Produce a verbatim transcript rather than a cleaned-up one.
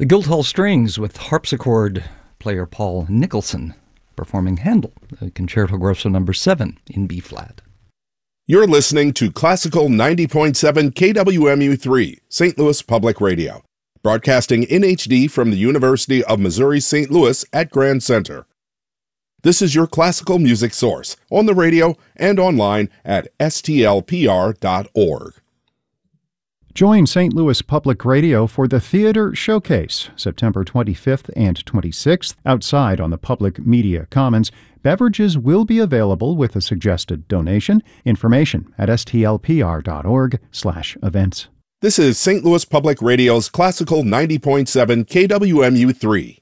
The Guildhall Strings with harpsichord player Paul Nicholson performing Handel, the Concerto Grosso number seven in B-flat. You're listening to Classical ninety point seven K W M U three, Saint Louis Public Radio, broadcasting in H D from the University of Missouri Saint Louis at Grand Center. This is your classical music source on the radio and online at S T L P R dot org. Join Saint Louis Public Radio for the Theater Showcase, September twenty-fifth and twenty-sixth, outside on the Public Media Commons. Beverages will be available with a suggested donation. Information at S T L P R dot org slash events. This is Saint Louis Public Radio's Classical ninety point seven K W M U three.